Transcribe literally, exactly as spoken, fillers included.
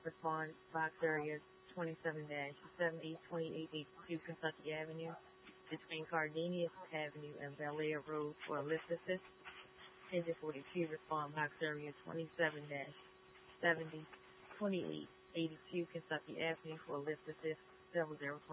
respond box area twenty-seven seventy, twenty-eight eighty-two Kentucky Avenue, between Gardenia Avenue and Bel Air Road for a lift assist. Engine forty-two, respond box area twenty-seven seventy, twenty-eight eighty-two Kentucky Avenue for a lift assist. Zero zero